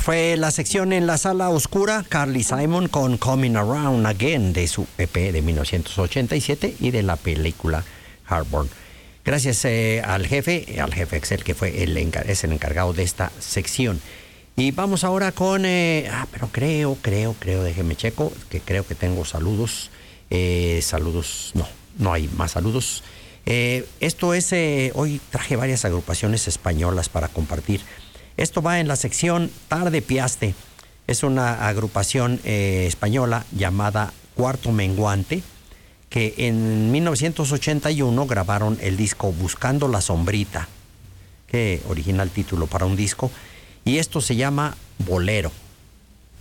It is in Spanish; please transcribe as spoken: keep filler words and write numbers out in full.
Fue la sección En la Sala Oscura, Carly Simon con Coming Around Again de su E P de mil novecientos ochenta y siete y de la película Heartburn. Gracias eh, al jefe, al jefe Excel, que fue el, es el encargado de esta sección. Y vamos ahora con, eh, ah, pero creo, creo, creo, déjeme checo, que creo que tengo saludos. Eh, saludos, no, no hay más saludos. Eh, esto es, eh, hoy traje varias agrupaciones españolas para compartir. Esto va en la sección Tarde Piaste. Es una agrupación eh, española llamada Cuarto Menguante, que en mil novecientos ochenta y uno grabaron el disco Buscando la Sombrita. Qué original título para un disco. Y esto se llama Bolero.